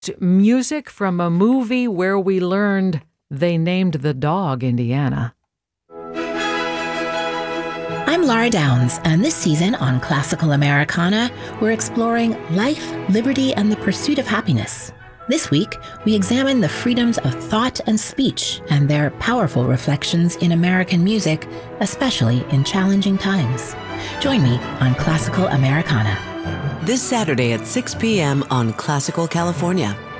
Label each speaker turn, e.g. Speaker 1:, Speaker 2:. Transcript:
Speaker 1: music from a movie where we learned they named the dog Indiana.
Speaker 2: I'm Laura Downs, and this season on Classical Americana, we're exploring life, liberty, and the pursuit of happiness. This week, we examine the freedoms of thought and speech and their powerful reflections in American music, especially in challenging times. Join me on Classical Americana.
Speaker 3: This Saturday at 6 p.m. on Classical California.